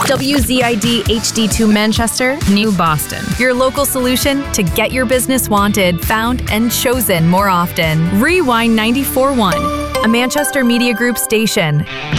WZID HD2 Manchester, New Boston. your local solution to get your business wanted, found, and chosen more often. Rewind 94.1, a Manchester Media Group station.